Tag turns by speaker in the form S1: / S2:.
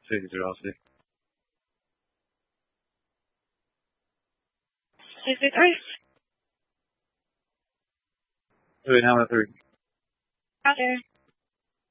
S1: Safety velocity.
S2: 223.
S1: Wait, how about 3?
S2: Roger.